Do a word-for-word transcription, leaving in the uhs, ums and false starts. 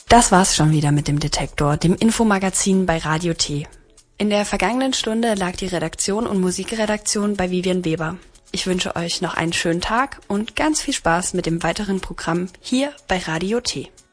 Das war's schon wieder mit dem Detektor, dem Infomagazin bei Radio T. In der vergangenen Stunde lag die Redaktion und Musikredaktion bei Vivian Weber. Ich wünsche euch noch einen schönen Tag und ganz viel Spaß mit dem weiteren Programm hier bei Radio T.